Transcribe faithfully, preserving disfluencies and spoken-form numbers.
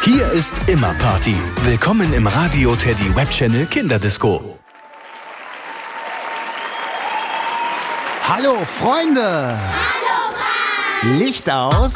Hier ist immer Party. Willkommen im Radio Teddy Webchannel Kinderdisco. Hallo Freunde! Hallo Frank! Licht aus!